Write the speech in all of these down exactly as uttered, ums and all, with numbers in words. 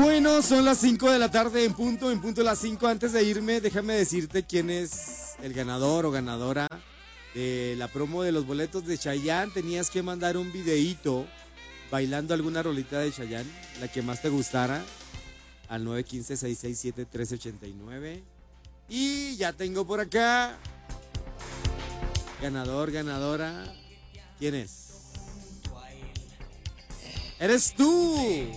Bueno, son las cinco de la tarde en punto, en punto las cinco. Antes de irme, déjame decirte quién es el ganador o ganadora de la promo de los boletos de Chayanne. Tenías que mandar un videíto bailando alguna rolita de Chayanne, la que más te gustara, al nueve uno cinco, seis seis siete, uno tres ocho nueve. Y ya tengo por acá ganador, ganadora. ¿Quién es? ¡Eres tú!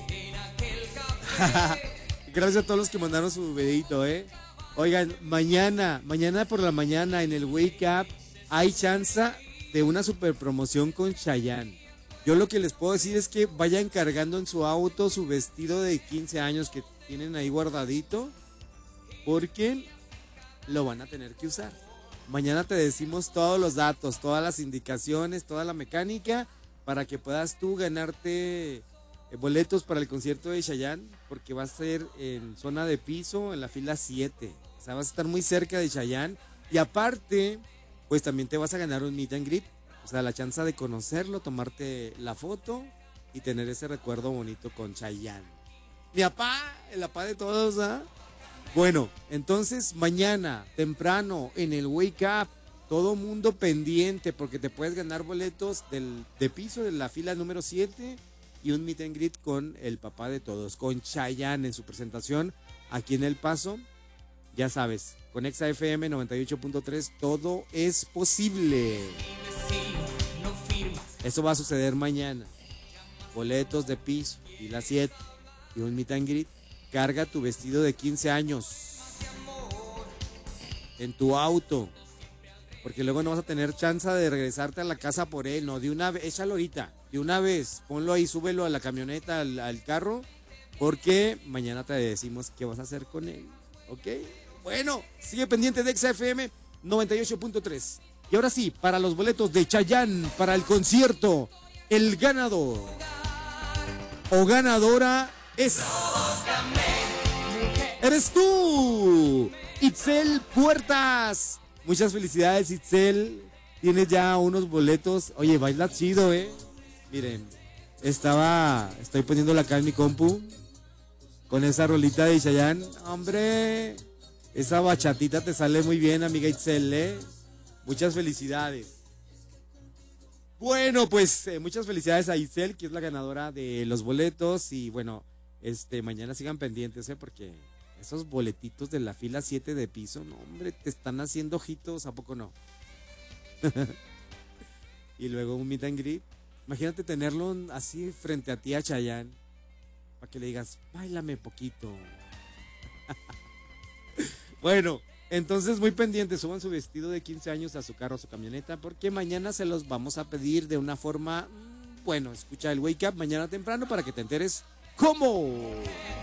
Gracias a todos los que mandaron su videito, ¿eh? Oigan, mañana, mañana por la mañana en el Wake Up hay chance de una super promoción con Chayanne. Yo lo que les puedo decir es que vayan cargando en su auto su vestido de quince años que tienen ahí guardadito, porque lo van a tener que usar. Mañana te decimos todos los datos, todas las indicaciones, toda la mecánica para que puedas tú ganarte boletos para el concierto de Chayanne, porque va a ser en zona de piso, en la fila siete. O sea, vas a estar muy cerca de Chayanne. Y aparte, pues también te vas a ganar un meet and greet. O sea, la chance de conocerlo, tomarte la foto y tener ese recuerdo bonito con Chayanne. Mi papá, el papá de todos, ¿ah? Bueno, entonces mañana, temprano, en el Wake Up, todo mundo pendiente, porque te puedes ganar boletos del, de piso de la fila número siete y un meet and greet con el papá de todos, con Chayanne en su presentación aquí en El Paso. Ya sabes, con Exa F M noventa y ocho punto tres, todo es posible. Eso va a suceder mañana. Boletos de piso, fila siete y un meet and greet. Carga tu vestido de quince años en tu auto, porque luego no vas a tener chance de regresarte a la casa por él. No, de una vez, échalo ahorita, de una vez, ponlo ahí, súbelo a la camioneta, al, al carro, porque mañana te decimos qué vas a hacer con él, ¿ok? Bueno, sigue pendiente de Exa F M noventa y ocho punto tres. Y ahora sí, para los boletos de Chayanne, para el concierto, el ganador o ganadora es... ¡Eres tú! Itzel Puertas. Muchas felicidades, Itzel. Tienes ya unos boletos. Oye, baila chido, ¿eh? Miren, estaba... Estoy poniéndola acá en mi compu con esa rolita de Chayanne. ¡Hombre! Esa bachatita te sale muy bien, amiga Itzel, ¿eh? Muchas felicidades. Bueno, pues eh, muchas felicidades a Itzel, que es la ganadora de los boletos. Y bueno, este mañana sigan pendientes, ¿eh? Porque esos boletitos de la fila siete de piso, no, hombre, te están haciendo ojitos, ¿a poco no? Y luego un meet and greet. Imagínate tenerlo así frente a ti a Chayanne, para que le digas, báilame poquito. Bueno, entonces muy pendientes, suban su vestido de quince años a su carro, a su camioneta, porque mañana se los vamos a pedir de una forma, bueno, escucha el Wake Up mañana temprano para que te enteres cómo.